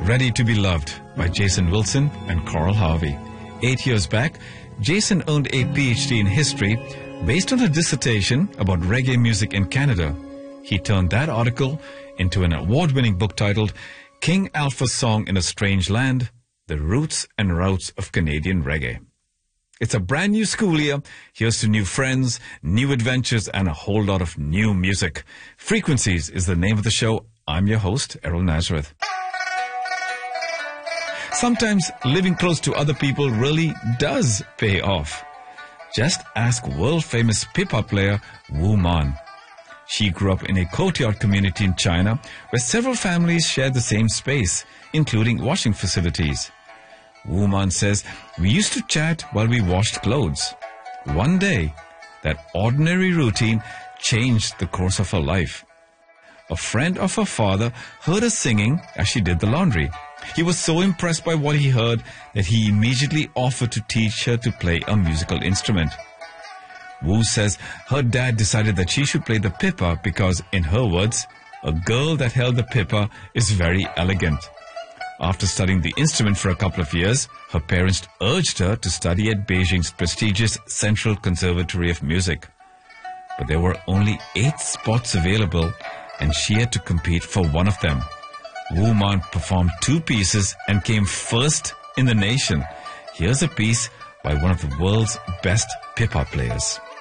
Ready to be Loved by Jason Wilson and Coral Harvey. 8 years back, Jason earned a PhD in history based on a dissertation about reggae music in Canada. He turned that article into an award-winning book titled King Alpha's Song in a Strange Land, The Roots and Routes of Canadian Reggae. It's a brand new school year. Here's to new friends, new adventures, and a whole lot of new music. Frequencies is the name of the show. I'm your host, Errol Nazareth. Sometimes living close to other people really does pay off. Just ask world-famous pipa player Wu Man. She grew up in a courtyard community in China where several families shared the same space, including washing facilities. Wu Man says, "We used to chat while we washed clothes." One day, that ordinary routine changed the course of her life. A friend of her father heard her singing as she did the laundry. He was so impressed by what he heard that he immediately offered to teach her to play a musical instrument. Wu says her dad decided that she should play the pipa because, in her words, a girl that held the pipa is very elegant. After studying the instrument for a couple of years, her parents urged her to study at Beijing's prestigious Central Conservatory of Music. But there were only 8 spots available, and she had to compete for one of them. Wu Man performed 2 pieces and came first in the nation. Here's a piece by one of the world's best pipa players.